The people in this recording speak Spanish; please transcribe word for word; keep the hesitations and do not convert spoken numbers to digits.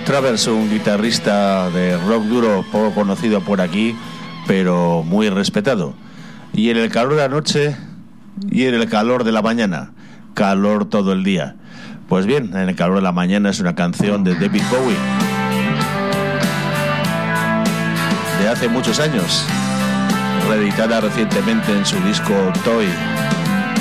Travers, un guitarrista de rock duro poco conocido por aquí, pero muy respetado. Y en el calor de la noche y en el calor de la mañana, calor todo el día. Pues bien, en el calor de la mañana es una canción de David Bowie de hace muchos años, reeditada recientemente en su disco Toy.